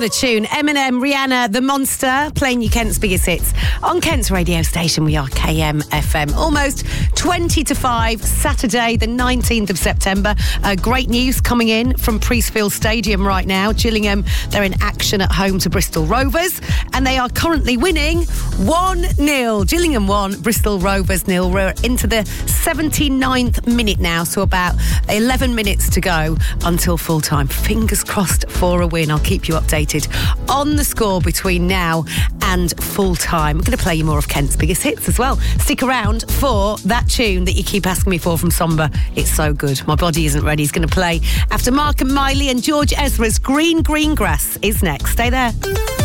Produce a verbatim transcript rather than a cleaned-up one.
What a tune. Eminem, Rihanna, The Monster, playing you Kent's biggest hits. On Kent's radio station, we are K M F M. Almost twenty to five, Saturday, the nineteenth of September. Uh, great news coming in from Priestfield Stadium right now. Gillingham, they're in action at home to Bristol Rovers, and they are currently winning one nil. Gillingham one, Bristol Rovers nil. We're into the seventy-ninth minute now, so about eleven minutes to go until full time. Fingers crossed for a win. I'll keep you updated on the score between now and full time. I'm going to play you more of Kent's biggest hits as well. Stick around for that tune that you keep asking me for from Somber. It's so good. My body isn't ready. He's going to play after Mark and Miley, and George Ezra's Green Green Grass is next. Stay there.